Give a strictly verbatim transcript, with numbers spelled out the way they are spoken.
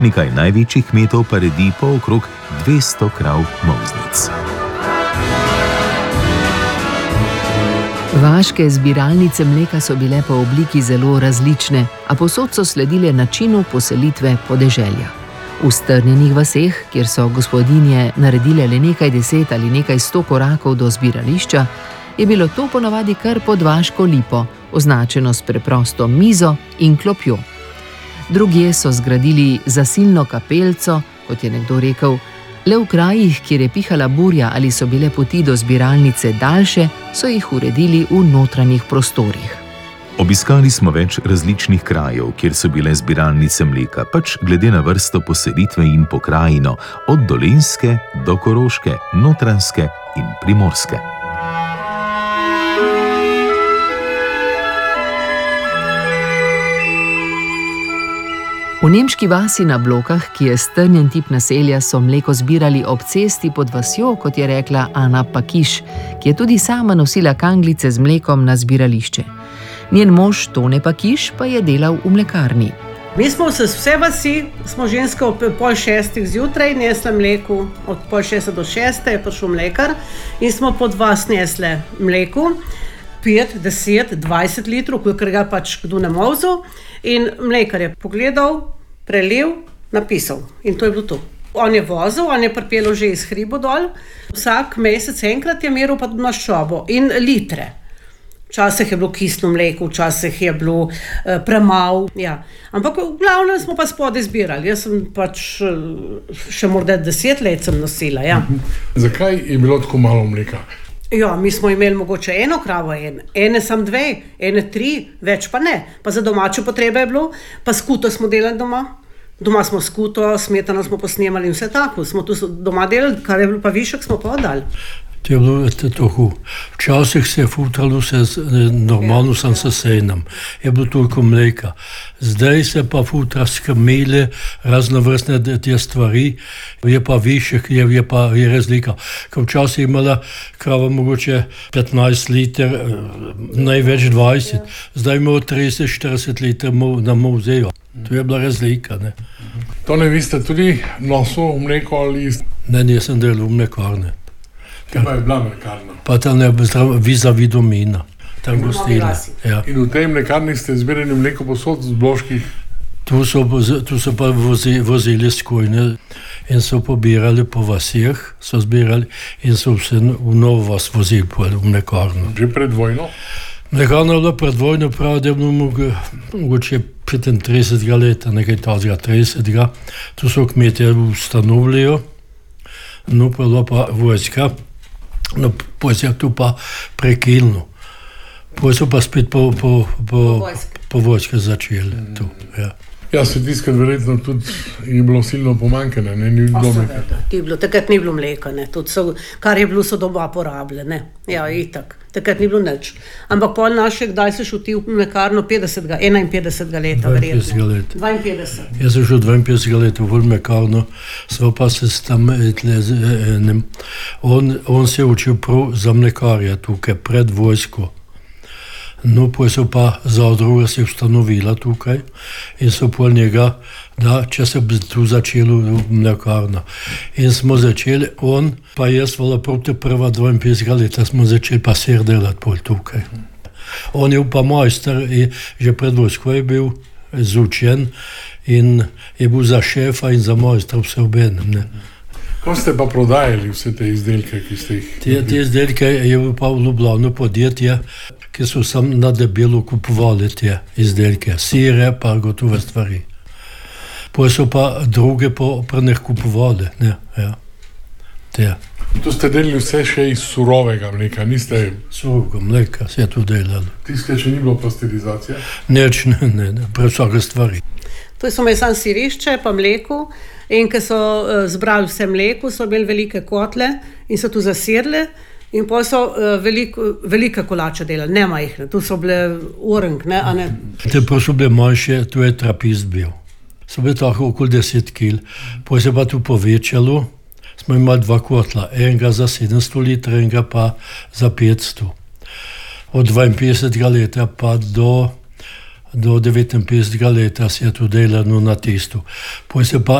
nekaj največjih kmetov pa redi po okrog dvesto krav molznic. Vaške zbiralnice mleka so bile po obliki zelo različne, a povsod so sledile načinu poselitve podeželja. V strnjenih vaseh, kjer so gospodinje naredile le nekaj deset ali nekaj sto korakov do zbirališča, je bilo to ponavadi kar pod vaško lipo, označeno s preprosto mizo in klopjo. Drugje so zgradili zasilno kapelco, kot je nekdo rekel, le v krajih, kjer je pihala burja ali so bile poti do zbiralnice daljše, so jih uredili v notranjih prostorih. Obiskali smo več različnih krajev, kjer so bile zbiralnice mleka, pač glede na vrsto poselitve in pokrajino, od Dolenjske do Koroške, Notranjske in Primorske. V nemški vasi na Blokah, ki je strnjen tip naselja, so mleko zbirali ob cesti pod vasjo, kot je rekla Ana Pakiš, ki je tudi sama nosila kanglice z mlekom na zbirališče. Njen mož Tone Pakiš pa je delal v mlekarni. Mi smo se vse vasi, smo ženske ob pol šestih zjutraj nesle mleku, od pol šeste do šeste je prišel mlekar in smo pod vas nesle mleku, pet, deset, dvajset litrov, kolikor ga pač kdo ne molzil, in mlekar je pogledal, prelil, napisal in to je bilo to. On je vozil, on je pripelil že iz hribo dol, vsak mesec enkrat je meril pa maščobo in litre. Včasih je bilo kislo mleko, včasih je bilo eh, premalo, ja. Ampak v glavnem smo pa spodaj zbirali, jaz sem pač še morda deset let sem nosila, ja. Zakaj je bilo tako malo mleka? Ja, mi smo imeli mogoče eno kravo, ene, ene sam dve, ene tri, več pa ne. Pa za domače potrebe je bilo, pa skuto smo delali doma. Doma smo skuto, smetano smo posnemali in vse tako. Smo tu doma delali, kar je bilo pa višek, smo pa oddali. To je bilo tako. Včasih se je futralo se, normalno sem se sejnem. Je bilo toliko mleka. Zdaj se pa futra s kamele, raznovrstne te stvari, je pa višek, je, je pa je razlika. Ko včasih je imela krava mogoče petnajst liter, največ dvajset, zdaj ima trideset štirideset liter na muzeju. To je bila razlika, ne. To ne vi ste tudi nosil mleko ali? Ne, nisem delal v mlekarni. Kaj pa je bila mlekarna? Pa tam ne vis-a-vis Domina, tam gostila. Ja. In v tej mlekarni ste zbirali mleko posod z Bloških? Tu so, tu so pa vozi, vozili skojne in so pobirali po vasih, so zbirali in so vse v novo vas vozili v mlekarno. Že pred vojno? Mlekarna je bila pred vojno, pravi, da je bilo mogoče petintridesetega leta, nekaj tazga tridesetega. Tu so kmetje ustanovili, no pa je bila pa vojska. No, potem se je tu pa prekilno. Potem so pa spet po, po, po, po vojske začeli tu, ja. Ja, se tiskrat verjetno tudi je bilo silno pomanjkanje, ne, ni bilo mleka. Takrat ni bilo mleka, ne, tudi so, kar je bilo so doma porabile, ne, ja, itak. Takrat ni bilo nič. Ampak pol naše, kdaj se šel ti v mlekarno pedesetega, enainpetdesetega leta, verjetno. Let. dvainpetdeset. Jaz sem šel dvainpetdesetega leta v mlekarno, sva pa se tam, enem, on, on se je učil prav za mlekarja tukaj, pred vojsko. No, potem so pa zadruga se ustanovila tukaj in so pol njega, da če se bi tu začelo mlekarna. In smo začeli, on pa jaz vala proti prva dvainpetdesetega leta smo začeli pa ser delati pol tukaj. On je pa majster, že pred vojsko je bil izučen in je bil za šefa in za majstra vse obenem, ne. Ko ste pa prodajali vse te izdelke, ki ste jih... Te, te izdelke je pa v Ljubljano podjetje, ki so sam na debelo kupovali te izdelke, sire pa gotove stvari. Potem so pa druge po prnih kupovali, ne, ja, te. To ste delili vse še iz surovega mleka, niste... Surovega mleka se je to delalo. Tiskaj, če ni bilo pasterizacije? Neč, ne, ne, ne, pre vsake stvari. To so imeli samo sirišče pa mleko in ko so uh, zbrali vse mleko, so imeli velike kotle in so tu zasirali in potem so uh, veliko, velike kolače delali, ne majhne, tu so bile orenk, ne, a ne. Te pa so bile manjše, tu je trapist bil. So bile tako okoli deset kil, potem se pa tu povečalo, smo imeli dva kotla, enega za sedemsto litrov, enega pa za petsto. Od dvainpetdesetega leta pa do do devetinpetdesetega leta se je to delalo na testu. Potem se pa